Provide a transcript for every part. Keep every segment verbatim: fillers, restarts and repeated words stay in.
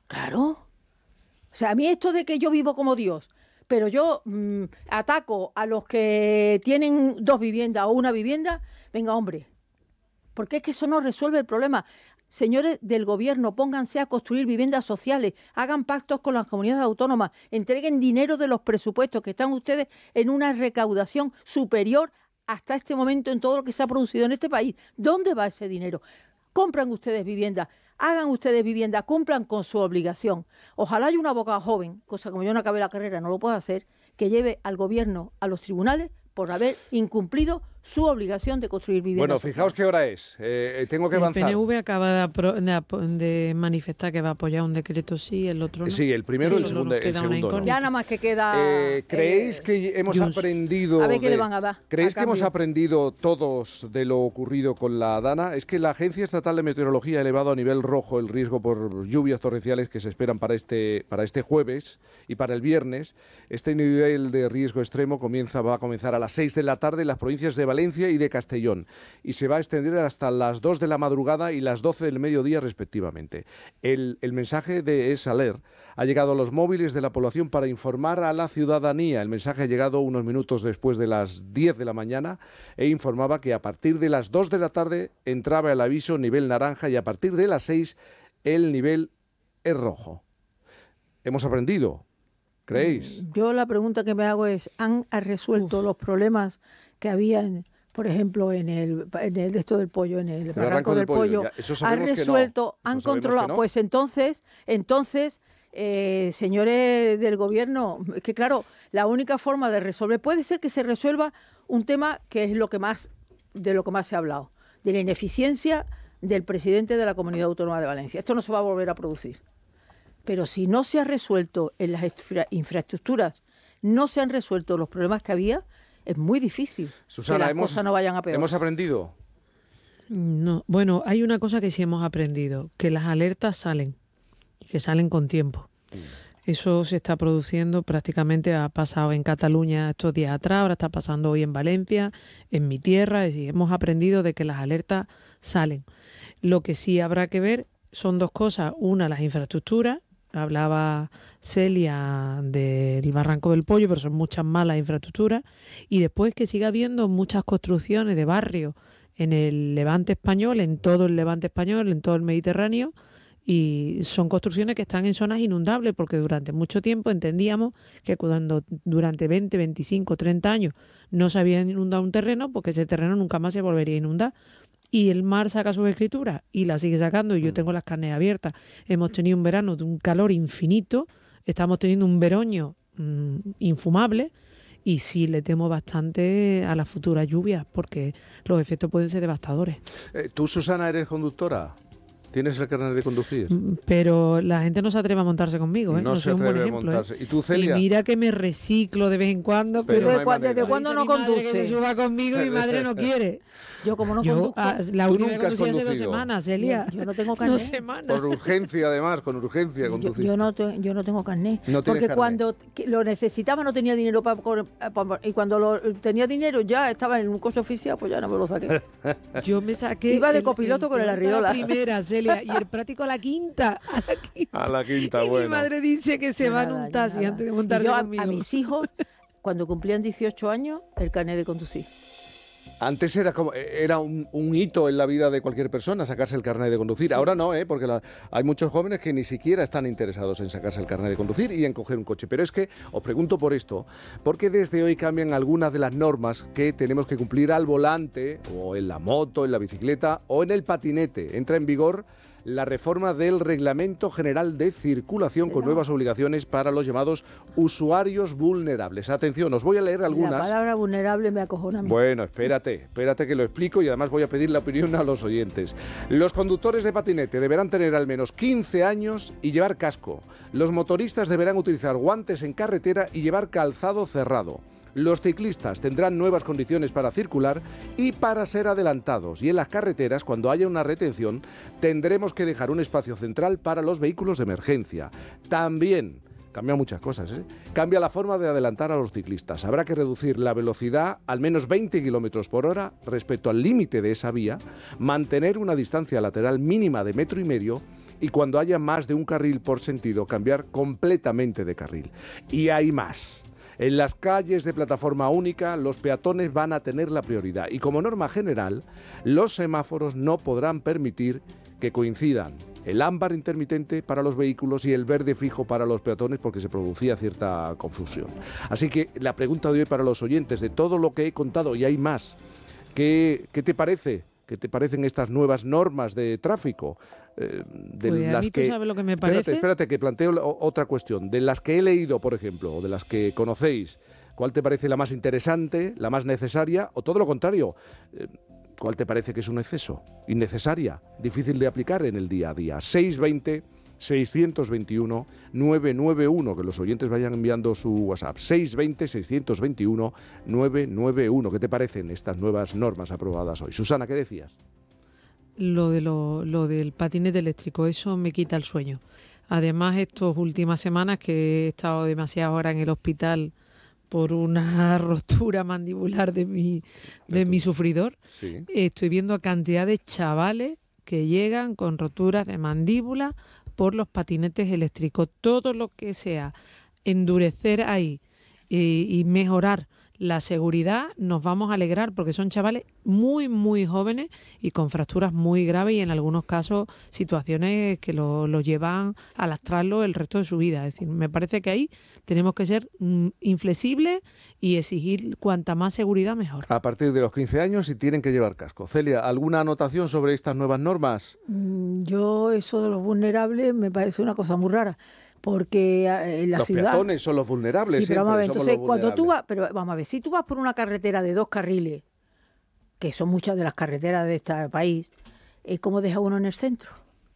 Claro. O sea, a mí esto de que yo vivo como Dios, pero yo mmm, ataco a los que tienen dos viviendas o una vivienda, venga, hombre, porque es que eso no resuelve el problema. Señores del gobierno, pónganse a construir viviendas sociales, hagan pactos con las comunidades autónomas, entreguen dinero de los presupuestos, que están ustedes en una recaudación superior hasta este momento en todo lo que se ha producido en este país. ¿Dónde va ese dinero? Compran ustedes viviendas, hagan ustedes viviendas, cumplan con su obligación. Ojalá haya un abogado joven, cosa como yo no acabé la carrera, no lo puedo hacer, que lleve al gobierno a los tribunales por haber incumplido su obligación de construir viviendas. Bueno, fijaos qué hora es. Eh, tengo que avanzar. El P N V acaba de, apro- de, de manifestar que va a apoyar un decreto sí, el otro no. Sí, el primero y el segundo, el segundo no. Ya nada más que queda... Eh, ¿Creéis eh, que hemos Junts. aprendido... A ver qué de, le van a dar. ¿Creéis a que hemos cambio? aprendido todos de lo ocurrido con la Dana? Es que la Agencia Estatal de Meteorología ha elevado a nivel rojo el riesgo por lluvias torrenciales que se esperan para este, para este jueves y para el viernes. Este nivel de riesgo extremo comienza, va a comenzar a las seis de la tarde en las provincias de Valencia y de Castellón y se va a extender hasta las dos de la madrugada y las doce del mediodía respectivamente. El, el mensaje de ESALER ha llegado a los móviles de la población para informar a la ciudadanía. El mensaje ha llegado unos minutos después de las diez de la mañana e informaba que a partir de las dos de la tarde entraba el aviso nivel naranja y a partir de las seis el nivel es rojo. Hemos aprendido, ¿creéis? Yo la pregunta que me hago es, ¿han resuelto Uf. los problemas que había en... Por ejemplo, en el, en el esto del pollo, en el, el barranco del, del pollo, pollo han resuelto, no. han controlado. No. Pues entonces, entonces, eh, señores del gobierno, es que claro, la única forma de resolver, puede ser que se resuelva un tema que es lo que más, de lo que más se ha hablado, de la ineficiencia del presidente de la Comunidad Autónoma de Valencia. Esto no se va a volver a producir. Pero si no se ha resuelto en las infra, infraestructuras, no se han resuelto los problemas que había, es muy difícil Susana, que las hemos, cosas no vayan a peor. ¿Hemos aprendido? No, bueno, hay una cosa que sí hemos aprendido, que las alertas salen, y que salen con tiempo. Mm. Eso se está produciendo, prácticamente ha pasado en Cataluña estos días atrás, ahora está pasando hoy en Valencia, en mi tierra, es decir, hemos aprendido de que las alertas salen. Lo que sí habrá que ver son dos cosas, una, las infraestructuras. Hablaba Celia del Barranco del Pollo, pero son muchas más las infraestructuras. Y después que siga habiendo muchas construcciones de barrios en el Levante español, en todo el Levante español, en todo el Mediterráneo. Y son construcciones que están en zonas inundables, porque durante mucho tiempo entendíamos que cuando durante veinte, veinticinco, treinta años no se había inundado un terreno, porque ese terreno nunca más se volvería a inundar. Y el mar saca sus escrituras y la sigue sacando, y yo tengo las carnes abiertas. Hemos tenido un verano de un calor infinito, estamos teniendo un veroño mmm, infumable, y sí le temo bastante a las futuras lluvias, porque los efectos pueden ser devastadores. Eh, ¿Tú, Susana, eres conductora? ¿Tienes el carnet de conducir? Pero la gente no se atreve a montarse conmigo, ¿eh? No, no se soy un buen atreve ejemplo, a montarse. ¿eh? ¿Y tú, Celia? Y mira que me reciclo de vez en cuando, pero, pero no ¿desde cuándo no conduce? Que se suba conmigo y mi madre no quiere. Yo como no yo, conduzco... A, la ¿Tú última nunca vez has conducí hace conducido? dos semanas, Celia. Yo, yo no tengo carnet. Dos semanas. Por urgencia, además, con urgencia conduciste. Yo, yo, no, te, yo no tengo carnet. No porque carnet. Cuando lo necesitaba no tenía dinero para... Pa, y cuando lo, tenía dinero ya estaba en un coche oficial, pues ya no me lo saqué. Yo me saqué... Iba de el, copiloto el, con el arriola. La primera, Celia, y el práctico a la quinta. A la quinta, a la quinta y bueno. mi madre dice que se nada, va en un taxi nada. antes de montarse yo a, conmigo. a mis hijos, cuando cumplían dieciocho años, el carnet de conducir. Antes era como era un, un hito en la vida de cualquier persona sacarse el carnet de conducir. Ahora no, ¿eh? Porque la, hay muchos jóvenes que ni siquiera están interesados en sacarse el carnet de conducir y en coger un coche. Pero es que os pregunto por esto, porque desde hoy cambian algunas de las normas que tenemos que cumplir al volante, o en la moto, en la bicicleta o en el patinete. Entra en vigor la reforma del Reglamento General de Circulación con nuevas obligaciones para los llamados usuarios vulnerables. Atención, os voy a leer algunas. La palabra vulnerable me acojona a mí. Bueno, espérate, espérate que lo explico y además voy a pedir la opinión a los oyentes. Los conductores de patinete deberán tener al menos quince años y llevar casco. Los motoristas deberán utilizar guantes en carretera y llevar calzado cerrado. Los ciclistas tendrán nuevas condiciones para circular y para ser adelantados. Y en las carreteras, cuando haya una retención, tendremos que dejar un espacio central para los vehículos de emergencia. También cambia muchas cosas, ¿eh? Cambia la forma de adelantar a los ciclistas. Habrá que reducir la velocidad al menos veinte kilómetros por hora respecto al límite de esa vía, mantener una distancia lateral mínima de metro y medio y cuando haya más de un carril por sentido, cambiar completamente de carril. Y hay más. En las calles de plataforma única, los peatones van a tener la prioridad y como norma general, los semáforos no podrán permitir que coincidan el ámbar intermitente para los vehículos y el verde fijo para los peatones porque se producía cierta confusión. Así que la pregunta de hoy para los oyentes, de todo lo que he contado, y hay más, ¿qué, qué te parece? ¿Qué te parecen estas nuevas normas de tráfico? Eh, de pues las a mí, que... ¿tú sabes lo que me parece? Espérate, espérate, que planteo la, otra cuestión. De las que he leído, por ejemplo, o de las que conocéis, ¿cuál te parece la más interesante, la más necesaria, o todo lo contrario? Eh, ¿Cuál te parece que es un exceso, innecesaria, difícil de aplicar en el día a día? seis veinte, seiscientos veintiuno, nueve nueve uno, que los oyentes vayan enviando su WhatsApp. seis veinte, seiscientos veintiuno, nueve nueve uno. ¿Qué te parecen estas nuevas normas aprobadas hoy? Susana, ¿qué decías? Lo, de lo, lo del patinete eléctrico, eso me quita el sueño. Además, estas últimas semanas que he estado demasiadas horas en el hospital por una rotura mandibular de mi, de mi sufridor, Sí. estoy viendo a cantidad de chavales que llegan con roturas de mandíbula por los patinetes eléctricos. Todo lo que sea endurecer ahí y, y mejorar la seguridad, nos vamos a alegrar porque son chavales muy, muy jóvenes y con fracturas muy graves y en algunos casos situaciones que lo, lo llevan a lastrarlo el resto de su vida. Es decir, me parece que ahí tenemos que ser mm, inflexibles y exigir cuanta más seguridad mejor. A partir de los quince años y tienen que llevar casco. Celia, ¿alguna anotación sobre estas nuevas normas? Mm, Yo eso de los vulnerables me parece una cosa muy rara. Porque eh, en la los ciudad... peatones son los vulnerables. Sí, pero vamos a ver, siempre, entonces somos los cuando tú vulnerables. vas, pero vamos a ver, si tú vas por una carretera de dos carriles, que son muchas de las carreteras de este país, eh, ¿cómo deja uno en el centro?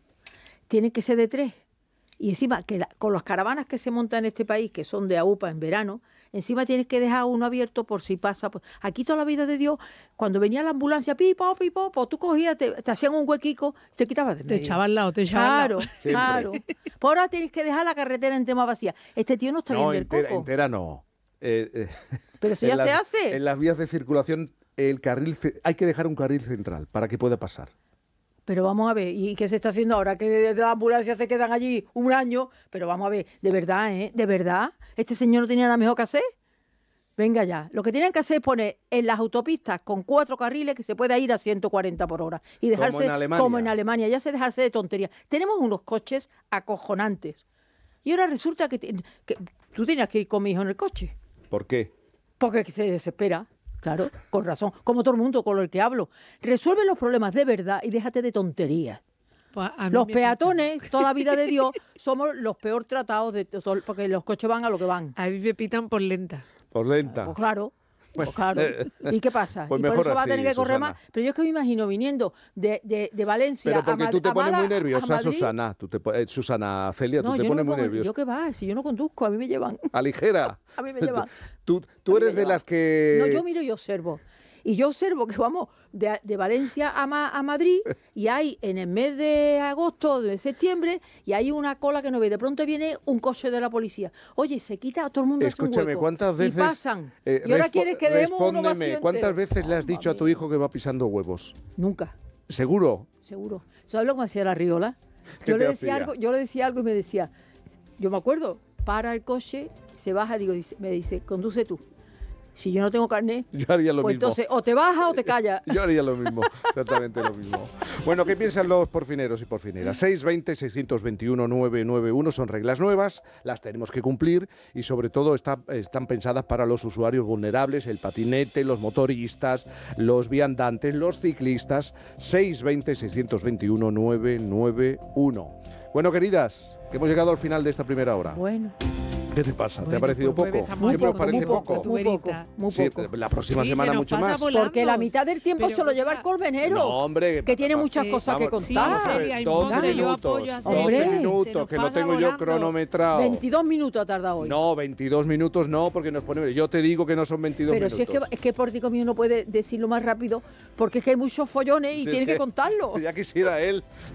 Tiene que ser de tres. Y encima, que la- con las caravanas que se montan en este país, que son de A U P A en verano, encima tienes que dejar uno abierto por si pasa. por- Aquí toda la vida de Dios, cuando venía la ambulancia, pipo, pipo, pues tú cogías, te, te hacían un huequico, te quitabas de Te medio. echaba al lado, te echaba al Claro, lado. Siempre. claro. Por ahora tienes que dejar la carretera en tema vacía. Este tío no está No, bien del entera, coco. entera no. Eh, eh, Pero eso en ya se las- hace. En las vías de circulación, el carril ce- hay que dejar un carril central para que pueda pasar. Pero vamos a ver, ¿y qué se está haciendo ahora? Que desde la ambulancia se quedan allí un año. Pero vamos a ver, de verdad, ¿eh? ¿De verdad? ¿Este señor no tenía nada mejor que hacer? Venga ya. Lo que tienen que hacer es poner en las autopistas con cuatro carriles que se pueda ir a ciento cuarenta por hora. Y Como dejarse en Alemania. como en Alemania. Ya se dejarse de tonterías. Tenemos unos coches acojonantes. Y ahora resulta que, te- que tú tenías que ir con mi hijo en el coche. ¿Por qué? Porque se desespera. Claro, con razón. Como todo el mundo con el que hablo. Resuelve los problemas de verdad y déjate de tonterías. Pues a mí Los me peatones, toda la vida de Dios, somos los peor tratados de todo, porque los coches van a lo que van. pitan- a mí me pitan por lenta. Por lenta. Pues claro, pues claro. ¿Y qué pasa? Pues y por mejor eso va a así, tener que correr Susana. más. Pero yo es que me imagino viniendo de, de, de Valencia Pero porque a, Ma- tú te a pones Mala- muy nerviosa, a Madrid. Susana. Tú te, po- eh, Susana, Celia, No, tú te yo pones no me muy pongo- nerviosa. ¿Yo qué va? Si yo no conduzco, a mí me llevan. A ligera. A mí me llevan. Tú, tú A mí me eres de llevan. las que... No, yo miro y observo. Y yo observo que vamos de, de Valencia a, Ma- a Madrid y hay en el mes de agosto, de septiembre, y hay una cola que no ve. De pronto viene un coche de la policía. Oye, se quita a todo el mundo. hace un Escúchame, hueco. ¿cuántas veces... Y pasan. eh, y ahora respo- quieres que demos uno respóndeme, vacío ¿cuántas entero? veces le has Mamma dicho a tu mía. hijo que va pisando huevos? Nunca, ¿Seguro? seguro. ¿Sabes lo que me hacía la Riola? ¿Qué Yo te le decía hacía? algo, yo le decía algo y me decía, yo me acuerdo, para el coche, se baja, digo, dice- me dice, conduce tú. Si yo no tengo carnet, Yo haría lo pues mismo. entonces o te bajas o te callas. Yo haría lo mismo, exactamente lo mismo. Bueno, ¿qué piensan los porfineros y porfineras? seis veinte, seiscientos veintiuno, nueve nueve uno son reglas nuevas, las tenemos que cumplir y sobre todo está- están pensadas para los usuarios vulnerables, el patinete, los motoristas, los viandantes, los ciclistas. seis veinte, seiscientos veintiuno, nueve nueve uno. Bueno, queridas, que hemos llegado al final de esta primera hora. Bueno. ¿Qué te pasa? ¿Te Bueno, ha parecido pues, poco? Mueve, Muy ¿Siempre os poco, parece muy poco, poco? muy poco, muy Sí, poco. la próxima Sí, semana se nos mucho pasa más. volando. Porque la mitad del tiempo Pero se lo lleva el escucha, colmenero. No, hombre, que tiene muchas sí, cosas que vamos, Sí, contar. en serio, hay dos momentos, yo minutos, apoyo a dos Celia. Hombre. minutos, Se nos que lo pasa tengo yo volando. cronometrado. veintidós minutos ha tardado hoy. No, veintidós minutos no, porque nos ponemos... Yo te digo que no son veintidós Pero minutos. si es que, es que por ti conmigo no puede decirlo más rápido, porque es que hay muchos follones y Si es tiene que, que- contarlo. Ya quisiera él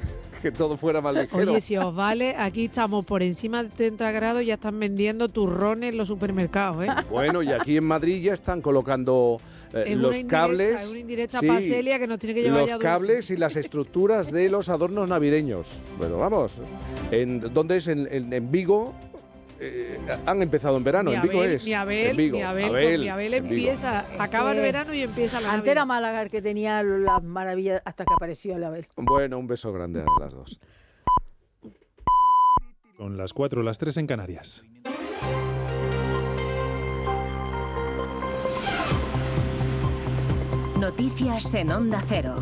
que todo fuera más ligero. Oye, si os vale, aquí estamos por encima de treinta grados y ya están vendiendo turrones en los supermercados, ¿eh? Bueno, y aquí en Madrid ya están colocando eh, Es los una cables. Es una indirecta sí, para Celia que nos tiene que llevar los ya dulce. cables y las estructuras de los adornos navideños. Bueno, vamos. En, ¿Dónde es? En, en, en Vigo. Eh, han empezado en verano, mi en Vigo Abel, es. Mi Abel, en Vigo. mi Abel, Abel, mi Abel en Vigo. empieza, acaba el verano y empieza la Antes era Navidad. Málaga el que tenía las maravillas hasta que apareció el Abel. Bueno, un beso grande a las dos. Son las cuatro, las tres en Canarias. Noticias en Onda Cero.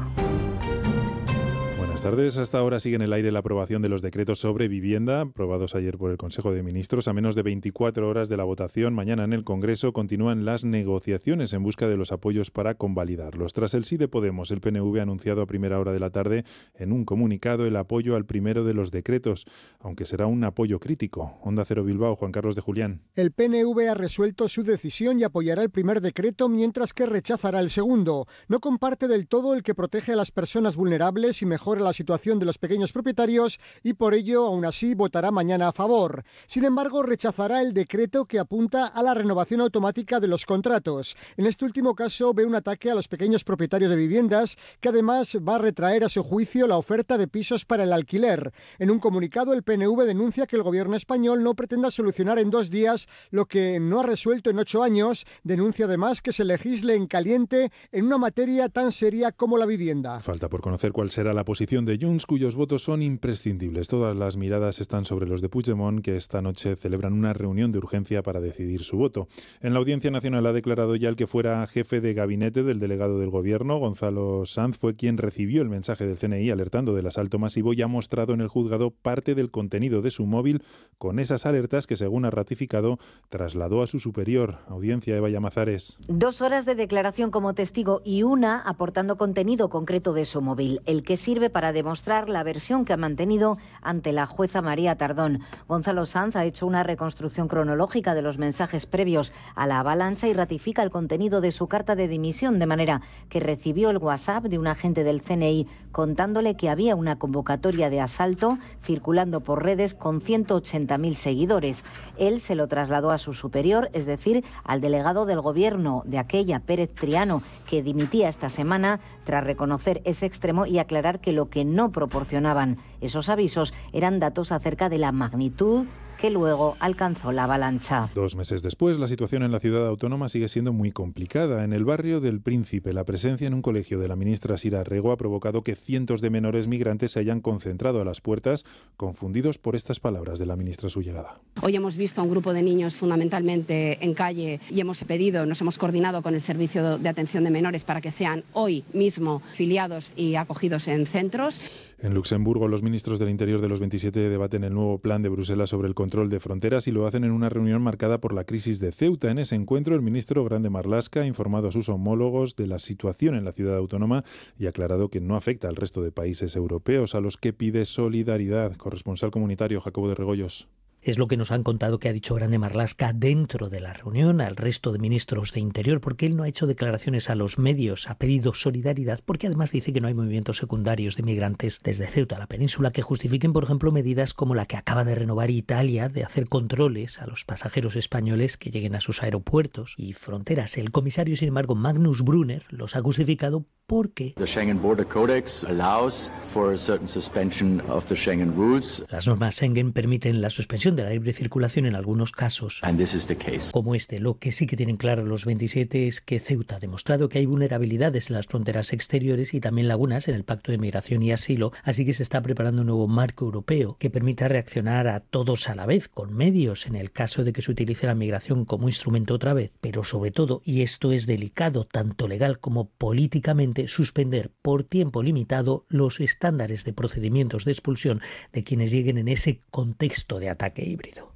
Buenas tardes. Hasta ahora sigue en el aire la aprobación de los decretos sobre vivienda, aprobados ayer por el Consejo de Ministros. A menos de veinticuatro horas de la votación, mañana en el Congreso continúan las negociaciones en busca de los apoyos para convalidarlos. Tras el sí de Podemos, el P N V ha anunciado a primera hora de la tarde en un comunicado el apoyo al primero de los decretos, aunque será un apoyo crítico. Onda Cero Bilbao, Juan Carlos de Julián. El P N V ha resuelto su decisión y apoyará el primer decreto, mientras que rechazará el segundo. No comparte del todo el que protege a las personas vulnerables y mejora la situación de los pequeños propietarios y por ello, aún así, votará mañana a favor. Sin embargo, rechazará el decreto que apunta a la renovación automática de los contratos. En este último caso, ve un ataque a los pequeños propietarios de viviendas, que además va a retraer a su juicio la oferta de pisos para el alquiler. En un comunicado, el P N V denuncia que el gobierno español no pretenda solucionar en dos días lo que no ha resuelto en ocho años. Denuncia además que se legisle en caliente en una materia tan seria como la vivienda. Falta por conocer cuál será la posición de Junts, cuyos votos son imprescindibles. Todas las miradas están sobre los de Puigdemont, que esta noche celebran una reunión de urgencia para decidir su voto. En la Audiencia Nacional ha declarado ya el que fuera jefe de gabinete del delegado del Gobierno, Gonzalo Sanz, fue quien recibió el mensaje del C N I alertando del asalto masivo y ha mostrado en el juzgado parte del contenido de su móvil con esas alertas que, según ha ratificado, trasladó a su superior. Audiencia, Eva Llamazares. Dos horas de declaración como testigo y una aportando contenido concreto de su móvil, el que sirve para demostrar la versión que ha mantenido ante la jueza María Tardón. Gonzalo Sanz ha hecho una reconstrucción cronológica de los mensajes previos a la avalancha y ratifica el contenido de su carta de dimisión, de manera que recibió el WhatsApp de un agente del C N I contándole que había una convocatoria de asalto circulando por redes con ciento ochenta mil seguidores. Él se lo trasladó a su superior, es decir, al delegado del Gobierno de aquella, Pérez Triano, que dimitía esta semana tras reconocer ese extremo y aclarar que lo que no proporcionaban esos avisos eran datos acerca de la magnitud que luego alcanzó la avalancha. Dos meses después, la situación en la ciudad autónoma sigue siendo muy complicada. En el barrio del Príncipe, la presencia en un colegio de la ministra Sira Rego ha provocado que cientos de menores migrantes se hayan concentrado a las puertas, confundidos por estas palabras de la ministra a su llegada. Hoy hemos visto a un grupo de niños fundamentalmente en calle y hemos pedido, nos hemos coordinado con el Servicio de Atención de Menores para que sean hoy mismo filiados y acogidos en centros. En Luxemburgo, los ministros del Interior de los veintisiete debaten el nuevo plan de Bruselas sobre el control de fronteras y lo hacen en una reunión marcada por la crisis de Ceuta. En ese encuentro, el ministro Grande Marlaska ha informado a sus homólogos de la situación en la ciudad autónoma y ha aclarado que no afecta al resto de países europeos, a los que pide solidaridad. Corresponsal comunitario Jacobo de Regoyos. Es lo que nos han contado que ha dicho Grande Marlaska dentro de la reunión al resto de ministros de Interior, porque él no ha hecho declaraciones a los medios, ha pedido solidaridad, porque además dice que no hay movimientos secundarios de migrantes desde Ceuta a la península que justifiquen, por ejemplo, medidas como la que acaba de renovar Italia de hacer controles a los pasajeros españoles que lleguen a sus aeropuertos y fronteras. El comisario, sin embargo, Magnus Brunner, los ha justificado porque The Schengen Border Codex allows for a certain suspension of the Schengen rules. Las normas Schengen permiten la suspensión de la libre circulación en algunos casos. And this is the case. Como este. Lo que sí que tienen claro los veintisiete es que Ceuta ha demostrado que hay vulnerabilidades en las fronteras exteriores y también lagunas en el Pacto de Migración y Asilo, así que se está preparando un nuevo marco europeo que permita reaccionar a todos a la vez, con medios en el caso de que se utilice la migración como instrumento otra vez, pero sobre todo, y esto es delicado tanto legal como políticamente, suspender por tiempo limitado los estándares de procedimientos de expulsión de quienes lleguen en ese contexto de ataque híbrido.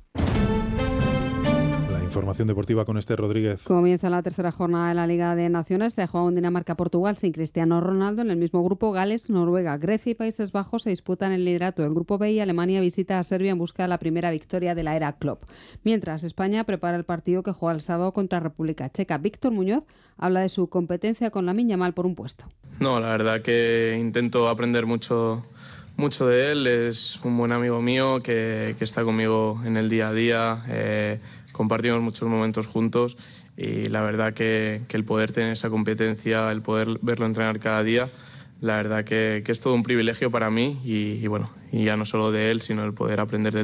La información deportiva con Esther Rodríguez. Comienza la tercera jornada de la Liga de Naciones. Se juega un Dinamarca-Portugal sin Cristiano Ronaldo. En el mismo grupo, Gales, Noruega, Grecia y Países Bajos se disputan el liderato del grupo B y Alemania visita a Serbia en busca de la primera victoria de la era Klopp. Mientras, España prepara el partido que juega el sábado contra República Checa. Víctor Muñoz habla de su competencia con Lamine Yamal por un puesto. No, la verdad que intento aprender mucho mucho de él, es un buen amigo mío que, que está conmigo en el día a día, eh, compartimos muchos momentos juntos y la verdad que, que el poder tener esa competencia, el poder verlo entrenar cada día, la verdad que, que es todo un privilegio para mí y, y bueno, y ya no solo de él, sino el poder aprender de